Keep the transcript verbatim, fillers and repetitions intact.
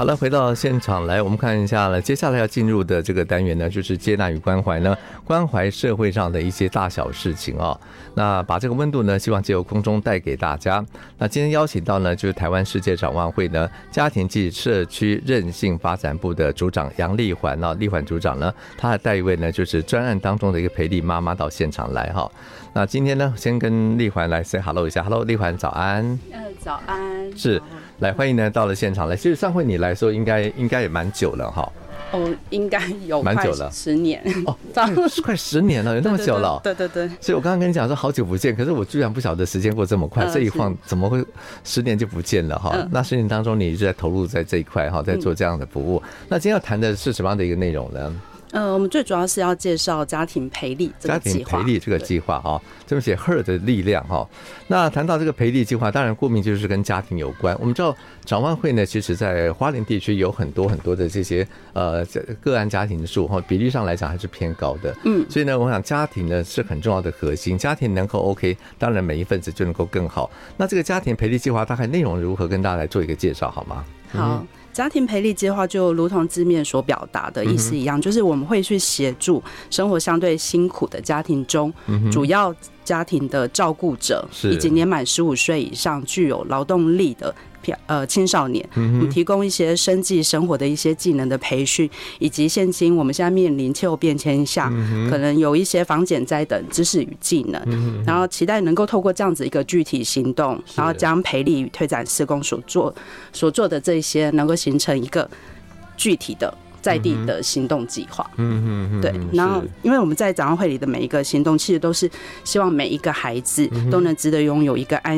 好了，回到现场来，我们看一下了。接下来要进入的这个单元呢，就是接纳与关怀呢，关怀社会上的一些大小事情哦。那把这个温度呢，希望借由空中带给大家。那今天邀请到呢，就是台湾世界展望会呢家庭暨社区韧性发展部的组长杨丽环啊，丽环组长呢，他还带一位呢，就是专案当中的一个培丽妈妈到现场来哈。那今天呢，先跟丽环来 say hello 一下 ，hello， 丽环早安。 呃，早安。 是。来，欢迎呢到了现场来。其实上回你来说应该应该也蛮久了哈。 哦，应该有蛮久了， 十年哦，快十年了，有那么久了、哦。 对对 对, 对, 对。 所以我刚刚跟你讲说好久不见，可是我居然不晓得时间过这么快，呃、这一晃怎么会十年就不见了哈、呃？那十年当中你一直在投入在这一块哈，在做这样的服务。嗯、那今天要谈的是什么样的一个内容呢？ 呃，我们最主要是要介绍家庭培力这个计划。家庭培力这个计划哈，这边写 Her 的力量哈。那谈到这个培力计划，当然顾名就是跟家庭有关。我们知道展望会呢，其实在花莲地区有很多很多的这些呃个案家庭数哈，比例上来讲还是偏高的。嗯，所以呢，我想家庭呢是很重要的核心，家庭能够 OK， 当然每一份子就能够更好。那这个家庭培力计划大概内容如何，跟大家来做一个介绍好吗？ 好。嗯，家庭培力计划就如同字面所表达的意思一样，嗯、就是我们会去协助生活相对辛苦的家庭中，嗯、主要家庭的照顾者以及年满十五岁以上具有劳动力的呃青少年，嗯、我们提供一些生计生活的一些技能的培训，以及现今我们现在面临气候变迁下，嗯、可能有一些防减灾等知识与技能，嗯、然后期待能够透过这样子一个具体行动，然后将培力与推展施工所做所做的这些能够形成一个具体的在地的行动计划。嗯嗯，对。然后，因为我们在展望会里的每一个行动，其实都是希望每一个孩子都能值得拥有一个安